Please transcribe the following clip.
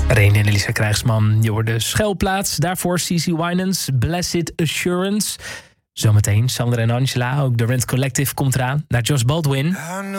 René en Elisa Krijgsman, je hoorde Schuilplaats. Daarvoor CeCe Winans, Blessed Assurance. Zometeen Sander en Angela, ook de Rent Collective komt eraan. Naar Josh Baldwin.